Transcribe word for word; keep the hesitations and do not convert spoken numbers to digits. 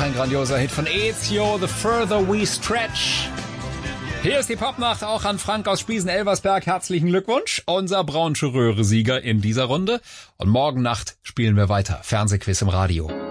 ein grandioser Hit von Ezio, The Further We Stretch. Hier ist die Popnacht auch an Frank aus Spiesen-Elversberg. Herzlichen Glückwunsch, unser Braunsche Röhre-Sieger in dieser Runde. Und morgen Nacht spielen wir weiter Fernsehquiz im Radio.